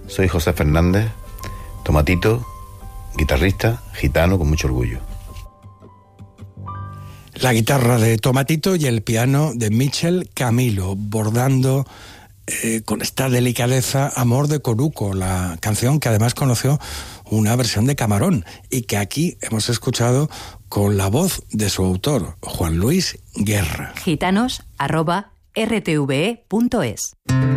Soy José Fernández, Tomatito, guitarrista, gitano con mucho orgullo. La guitarra de Tomatito y el piano de Michel Camilo, bordando con esta delicadeza Amor de Coruco, la canción que además conoció una versión de Camarón y que aquí hemos escuchado con la voz de su autor, Juan Luis Guerra. Gitanos@rtve.es